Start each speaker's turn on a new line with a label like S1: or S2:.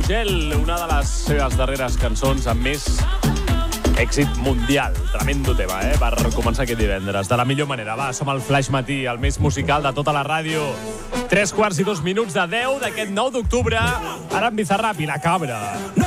S1: Gel, una de les seves darreres cançons amb més èxit mundial. Tremendo tema, per començar aquest divendres. De la millor manera. Va, som al Flaix Matí, el més musical de tota la ràdio. 3:02 de 10 d'aquest 9 d'octubre. Ara en Bizarrap i la Cabra.